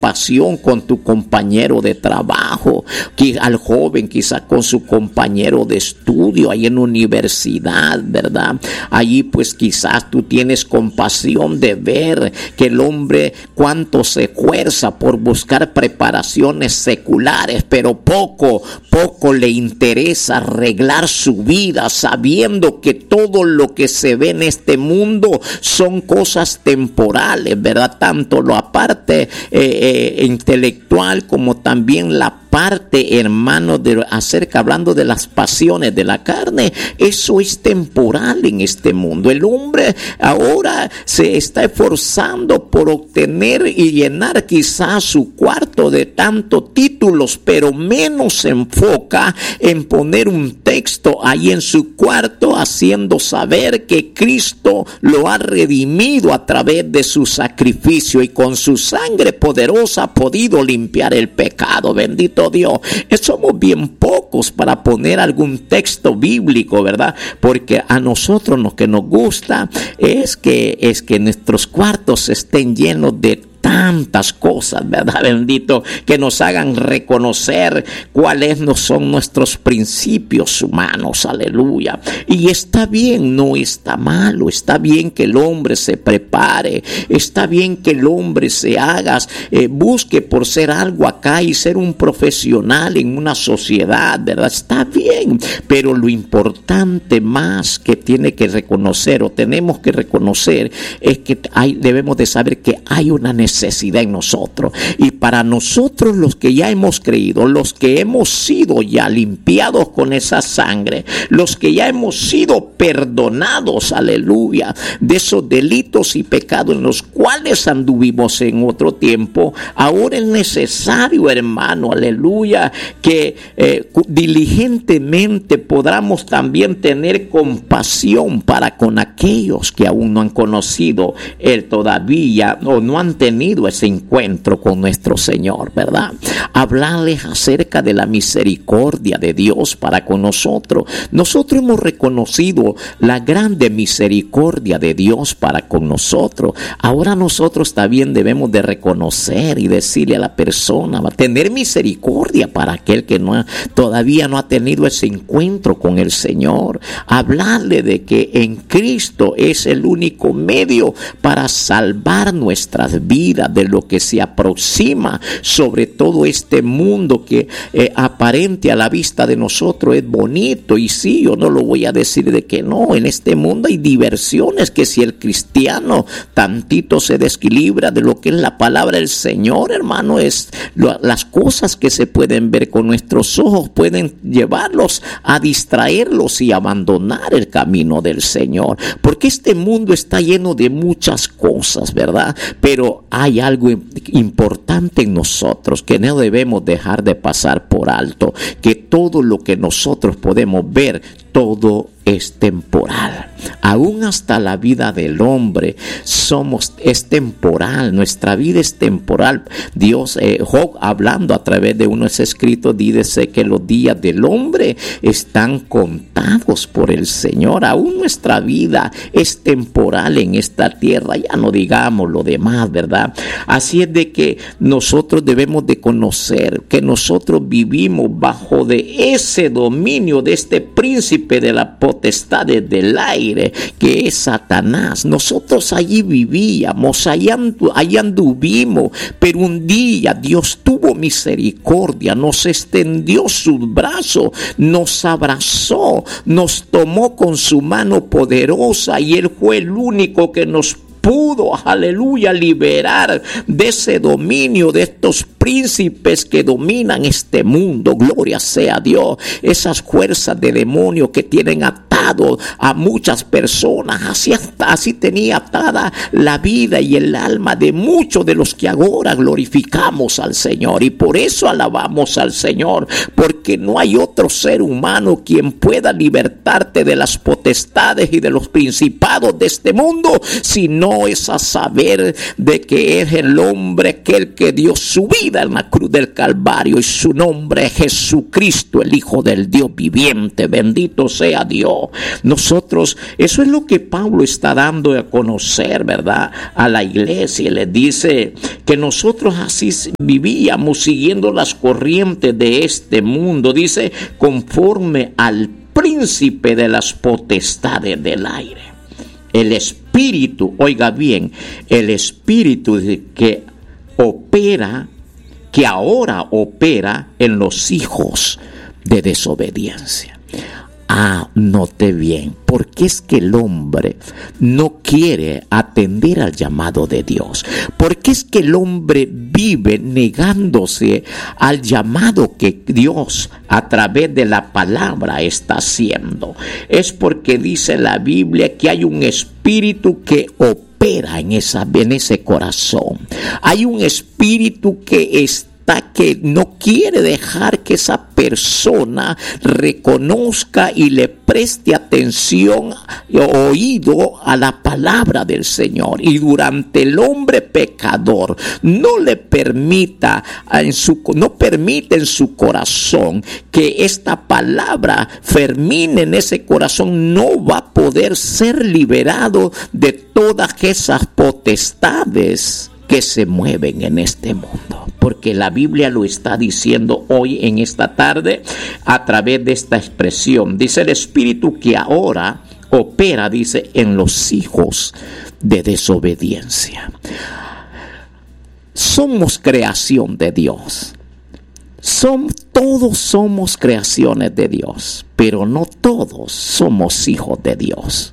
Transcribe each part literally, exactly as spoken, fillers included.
compasión con tu compañero de trabajo, que al joven quizá con su compañero de estudio ahí en universidad, ¿verdad? Allí pues quizás tú tienes compasión de ver que el hombre cuánto se esfuerza por buscar preparaciones seculares, pero poco, poco le interesa arreglar su vida, sabiendo que todo lo que se ve en este mundo son cosas temporales, ¿verdad? Tanto la parte eh, eh, intelectual como también la parte, hermano, de acerca, hablando de las pasiones de la carne, eso es temporal en este mundo. El hombre ahora se está esforzando por obtener y llenar quizás su cuarto de tantos títulos, pero menos se enfoca en poner un texto ahí en su cuarto, haciendo saber que Cristo lo ha redimido a través de su sacrificio y con su sangre poderosa ha podido limpiar el pecado. Bendito Dios. Somos bien pocos para poner algún texto bíblico, ¿verdad? Porque a nosotros lo que nos gusta es que, es que nuestros cuartos estén llenos de tantas cosas, ¿verdad? Bendito, que nos hagan reconocer cuáles no son nuestros principios humanos, aleluya. Y está bien, no está malo, está bien que el hombre se prepare, está bien que el hombre se haga, eh, busque por ser algo acá y ser un profesional en una sociedad, ¿verdad? Está bien, pero lo importante más que tiene que reconocer o tenemos que reconocer es que hay, debemos de saber que hay una necesidad necesidad en nosotros, y para nosotros los que ya hemos creído, los que hemos sido ya limpiados con esa sangre, los que ya hemos sido perdonados, aleluya, de esos delitos y pecados en los cuales anduvimos en otro tiempo, ahora es necesario, hermano, aleluya, que eh, diligentemente podamos también tener compasión para con aquellos que aún no han conocido Él todavía o no han tenido ese encuentro con nuestro Señor, ¿verdad? Hablarles acerca de la misericordia de Dios para con nosotros. Nosotros hemos reconocido la grande misericordia de Dios para con nosotros. Ahora nosotros también debemos de reconocer y decirle a la persona, tener misericordia para aquel que no ha, todavía no ha tenido ese encuentro con el Señor. Hablarle de que en Cristo es el único medio para salvar nuestras vidas de lo que se aproxima sobre todo este mundo que eh, aparente a la vista de nosotros es bonito. Y sí, yo no lo voy a decir de que no, en este mundo hay diversiones que si el cristiano tantito se desequilibra de lo que es la palabra del Señor, hermano, es lo, las cosas que se pueden ver con nuestros ojos pueden llevarlos a distraerlos y abandonar el camino del Señor, porque este mundo está lleno de muchas cosas, ¿verdad? Pero hay algo importante en nosotros que no debemos dejar de pasar por alto, que todo lo que nosotros podemos ver, todo es temporal. Aún hasta la vida del hombre somos, es temporal, nuestra vida es temporal. Dios, eh, Job, hablando a través de unos escritos, dice que los días del hombre están contados por el Señor. Aún nuestra vida es temporal en esta tierra, ya no digamos lo demás, ¿verdad? Así es de que nosotros debemos de conocer que nosotros vivimos bajo de ese dominio de este príncipe de la potestades del aire, que es Satanás. Nosotros allí vivíamos, allí, andu, allí anduvimos, pero un día Dios tuvo misericordia, nos extendió sus brazos, nos abrazó, nos tomó con su mano poderosa, y Él fue el único que nos pudo, aleluya, liberar de ese dominio de estos príncipes que dominan este mundo. Gloria sea a Dios. Esas fuerzas de demonio que tienen atado a muchas personas, así, así tenía atada la vida y el alma de muchos de los que ahora glorificamos al Señor, y por eso alabamos al Señor, porque no hay otro ser humano quien pueda libertarte de las potestades y de los principados de este mundo, sino es a saber de que es el hombre aquel que dio su vida en la cruz del Calvario, y su nombre es Jesucristo, el Hijo del Dios viviente. Bendito sea Dios. Nosotros, eso es lo que Pablo está dando a conocer, ¿verdad?, a la iglesia. Le dice que nosotros así vivíamos siguiendo las corrientes de este mundo. Dice, conforme al príncipe de las potestades del aire. El espíritu, oiga bien, el espíritu que opera, que ahora opera en los hijos de desobediencia. Ah, note bien, porque es que el hombre no quiere atender al llamado de Dios. Porque es que el hombre vive negándose al llamado que Dios a través de la palabra está haciendo. Es porque dice la Biblia que hay un espíritu que opera en, esa, en ese corazón. Hay un espíritu que está que no quiere dejar que esa persona reconozca y le preste atención o oído a la palabra del Señor. Y durante el hombre pecador no le permita en su, no permite en su corazón que esta palabra fermine en ese corazón, no va a poder ser liberado de todas esas potestades que se mueven en este mundo, porque la Biblia lo está diciendo hoy en esta tarde a través de esta expresión. Dice el espíritu que ahora opera, dice, en los hijos de desobediencia. Somos creación de Dios. Son, todos somos creaciones de Dios, pero no todos somos hijos de Dios.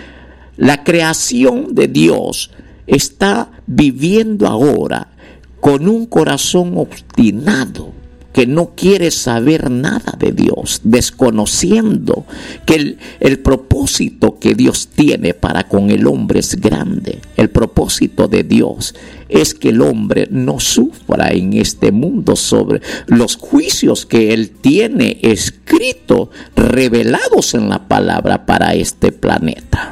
La creación de Dios está viviendo ahora con un corazón obstinado que no quiere saber nada de Dios, desconociendo que el, el propósito que Dios tiene para con el hombre es grande. El propósito de Dios es que el hombre no sufra en este mundo sobre los juicios que Él tiene escritos, revelados en la palabra para este planeta.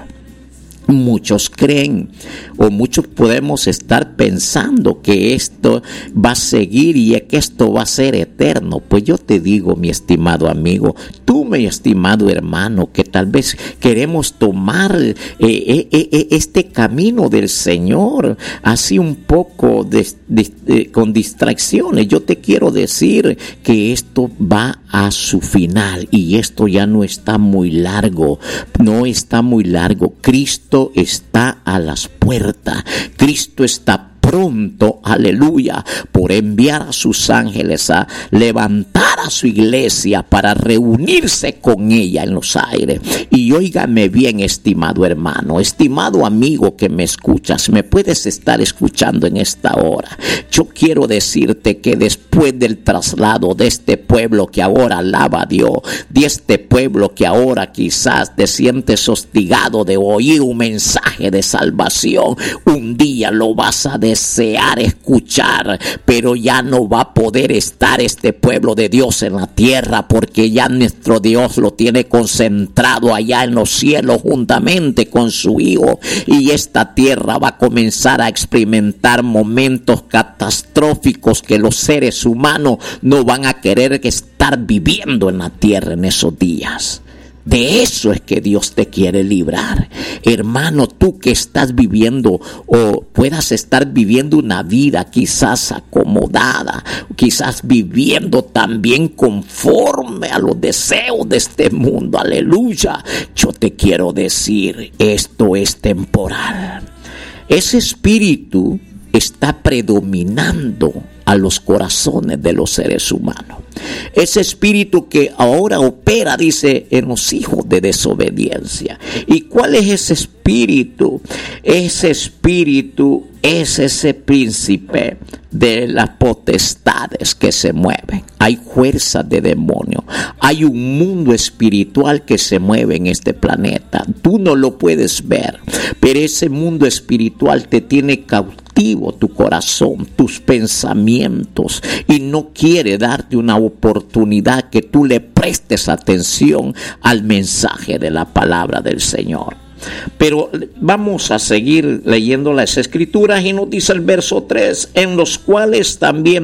Muchos creen o muchos podemos estar pensando que esto va a seguir y que esto va a ser eterno. Pues yo te digo, mi estimado amigo, tú, mi estimado hermano, que tal vez queremos tomar eh, eh, eh, este camino del Señor así un poco de, de, de, con distracciones. Yo te quiero decir que esto va a su final y esto ya no está muy largo, no está muy largo. Cristo está a las puertas. Cristo está pronto, aleluya, por enviar a sus ángeles a levantar a su iglesia para reunirse con ella en los aires. Y óigame bien, estimado hermano, estimado amigo que me escuchas, me puedes estar escuchando en esta hora. Yo quiero decirte que después del traslado de este pueblo que ahora alaba a Dios, de este pueblo que ahora quizás te sientes hostigado de oír un mensaje de salvación, un día lo vas a desear escuchar, pero ya no va a poder estar este pueblo de Dios en la tierra, porque ya nuestro Dios lo tiene concentrado allá en los cielos juntamente con su Hijo, y esta tierra va a comenzar a experimentar momentos catastróficos que los seres humanos no van a querer estar viviendo en la tierra en esos días. De eso es que Dios te quiere librar. Hermano, tú que estás viviendo o puedas estar viviendo una vida quizás acomodada, quizás viviendo también conforme a los deseos de este mundo, aleluya. Yo te quiero decir, esto es temporal. Ese espíritu está predominando a los corazones de los seres humanos. Ese espíritu que ahora opera, dice, en los hijos de desobediencia. ¿Y cuál es ese espíritu? Ese espíritu es ese príncipe de las potestades que se mueven. Hay fuerzas de demonio. Hay un mundo espiritual que se mueve en este planeta. Tú no lo puedes ver, pero ese mundo espiritual te tiene cautivo tu corazón, tus pensamientos, y no quiere darte una oportunidad que tú le prestes atención al mensaje de la palabra del Señor. Pero vamos a seguir leyendo las escrituras y nos dice el verso tres, en los cuales también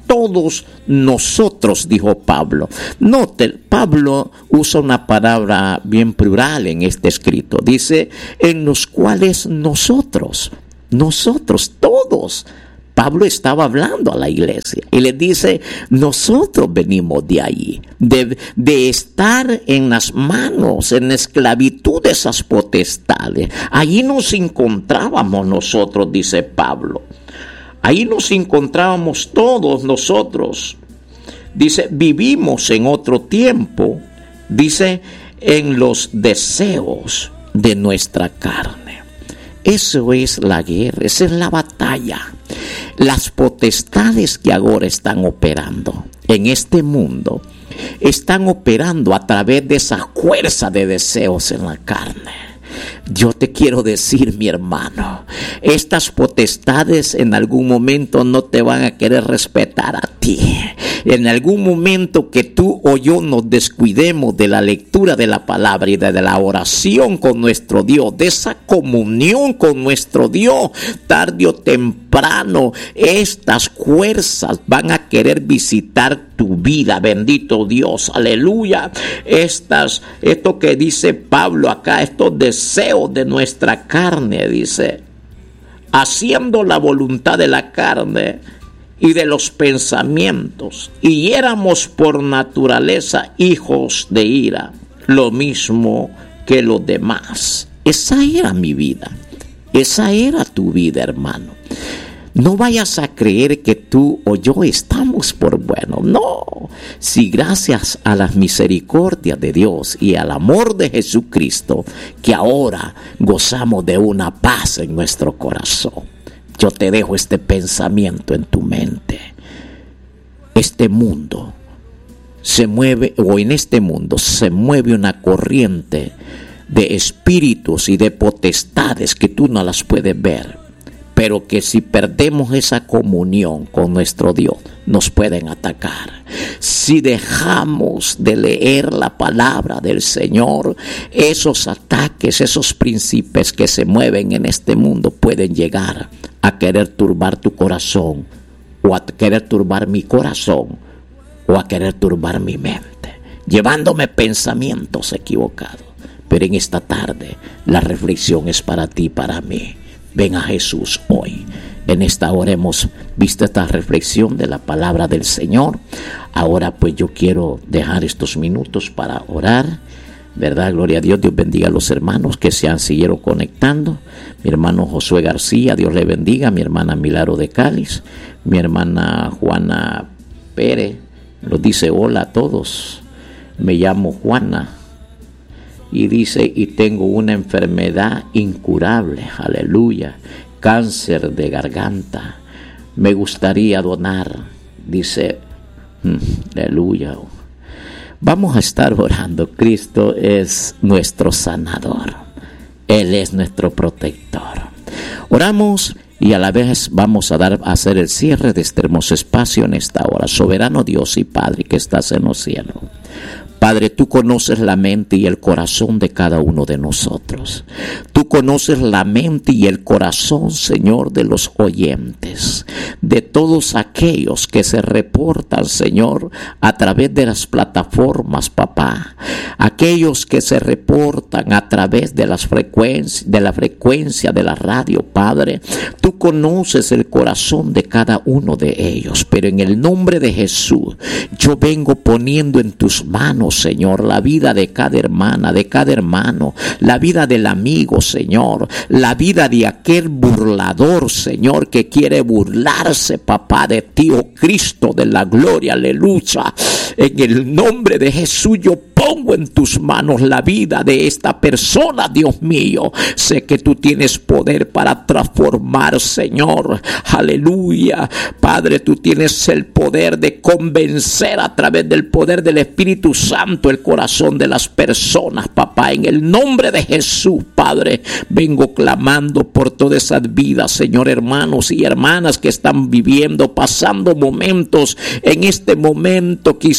todos nosotros, dijo Pablo. Note, Pablo usa una palabra bien plural en este escrito. Dice, en los cuales nosotros, nosotros todos. Pablo estaba hablando a la iglesia y le dice, nosotros venimos de ahí, de, de estar en las manos, en la esclavitud de esas potestades. Allí nos encontrábamos nosotros, dice Pablo. Ahí nos encontrábamos todos nosotros. Dice, vivimos en otro tiempo, dice, en los deseos de nuestra carne. Eso es la guerra, esa es la batalla. Las potestades que ahora están operando en este mundo, están operando a través de esa fuerza de deseos en la carne. Yo te quiero decir, mi hermano, estas potestades en algún momento no te van a querer respetar a ti. En algún momento que tú o yo nos descuidemos de la lectura de la palabra y de la oración con nuestro Dios, de esa comunión con nuestro Dios, tarde o temprano, estas fuerzas van a querer visitar tu vida, bendito Dios, aleluya. Estas, esto que dice Pablo acá, estos deseos de nuestra carne, dice, haciendo la voluntad de la carne y de los pensamientos, y éramos por naturaleza hijos de ira, lo mismo que los demás. Esa era mi vida, esa era tu vida, hermano. No vayas a creer que tú o yo estamos por bueno. No, si gracias a las misericordias de Dios y al amor de Jesucristo, que ahora gozamos de una paz en nuestro corazón. Yo te dejo este pensamiento en tu mente. Este mundo se mueve, o en este mundo se mueve una corriente de espíritus y de potestades que tú no las puedes ver, pero que si perdemos esa comunión con nuestro Dios, nos pueden atacar. Si dejamos de leer la palabra del Señor, esos ataques, esos príncipes que se mueven en este mundo pueden llegar a querer turbar tu corazón, o a querer turbar mi corazón, o a querer turbar mi mente, llevándome pensamientos equivocados. Pero en esta tarde, la reflexión es para ti, para mí. Ven a Jesús hoy. En esta hora hemos visto esta reflexión de la palabra del Señor. Ahora pues yo quiero dejar estos minutos para orar, ¿verdad? Gloria a Dios. Dios bendiga a los hermanos que se han siguieron conectando. Mi hermano Josué García, Dios le bendiga. Mi hermana Milagro de Cáliz. Mi hermana Juana Pérez nos dice hola a todos. Me llamo Juana. Y dice, y tengo una enfermedad incurable, aleluya, cáncer de garganta. Me gustaría donar, dice, mm, aleluya. Vamos a estar orando. Cristo es nuestro sanador. Él es nuestro protector. Oramos y a la vez vamos a dar a hacer el cierre de este hermoso espacio en esta hora. Soberano Dios y Padre que estás en los cielos. Padre, tú conoces la mente y el corazón de cada uno de nosotros. Tú conoces la mente y el corazón, Señor, de los oyentes, de todos aquellos que se reportan, Señor, a través de las plataformas, papá. Aquellos que se reportan a través de las frecuencias, de la frecuencia de la radio, Padre. Tú conoces el corazón de cada uno de ellos, pero en el nombre de Jesús, yo vengo poniendo en tus manos, Señor, la vida de cada hermana, de cada hermano, la vida del amigo, Señor, la vida de aquel burlador, Señor, que quiere burlarse, papá, de ti, oh Cristo de la gloria, aleluya. En el nombre de Jesús yo pongo en tus manos la vida de esta persona, Dios mío. Sé que tú tienes poder para transformar, Señor, aleluya. Padre, tú tienes el poder de convencer a través del poder del Espíritu Santo el corazón de las personas, papá. En el nombre de Jesús, Padre, vengo clamando por todas esas vidas, Señor, hermanos y hermanas que están viviendo, pasando momentos en este momento, quizás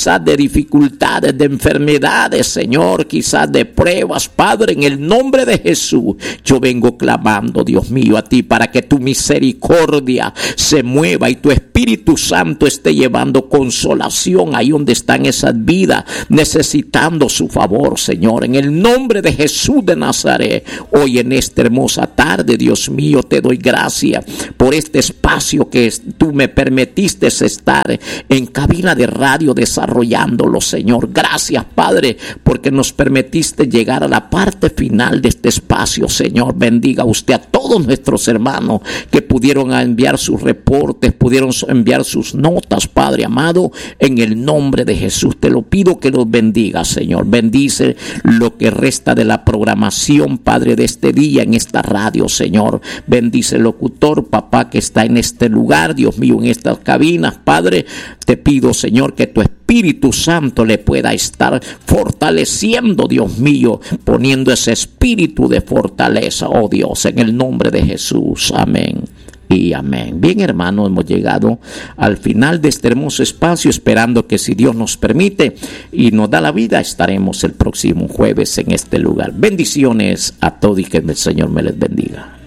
quizás de dificultades, de enfermedades, Señor, quizás de pruebas, Padre, en el nombre de Jesús, yo vengo clamando, Dios mío, a ti para que tu misericordia se mueva y tu Espíritu Santo esté llevando consolación ahí donde están esas vidas necesitando su favor, Señor, en el nombre de Jesús de Nazaret. Hoy en esta hermosa tarde, Dios mío, te doy gracias por este espacio que tú me permitiste estar en cabina de radio desarrollándolo, Señor. Gracias, Padre, porque nos permitiste llegar a la parte final de este espacio, Señor. Bendiga usted a todos nuestros hermanos que pudieron enviar sus reportes, pudieron enviar sus notas, Padre amado, en el nombre de Jesús. Te lo pido que los bendiga, Señor. Bendice lo que resta de la programación, Padre, de este día en esta radio, Señor. Bendice el locutor, papá, que está en este lugar, Dios mío, en estas cabinas, Padre. Te pido, Señor, que tu Espíritu Santo le pueda estar fortaleciendo, Dios mío, poniendo ese espíritu de fortaleza, oh Dios, en el nombre de Jesús. Amén y amén. Bien, hermanos, hemos llegado al final de este hermoso espacio, esperando que, si Dios nos permite y nos da la vida, estaremos el próximo jueves en este lugar. Bendiciones a todos y que el Señor me les bendiga.